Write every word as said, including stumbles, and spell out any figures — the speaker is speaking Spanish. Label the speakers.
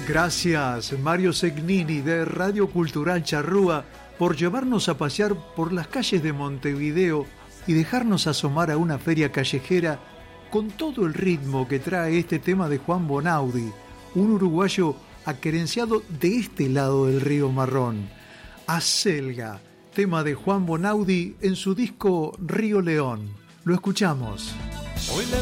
Speaker 1: Gracias, Mario Segnini de Radio Cultural Charrúa, por llevarnos a pasear por las calles de Montevideo y dejarnos asomar a una feria callejera con todo el ritmo que trae este tema de Juan Bonaudi, un uruguayo aquerenciado de este lado del río Marrón. Acelga, tema de Juan Bonaudi en su disco Río León. Lo escuchamos.
Speaker 2: Hoy le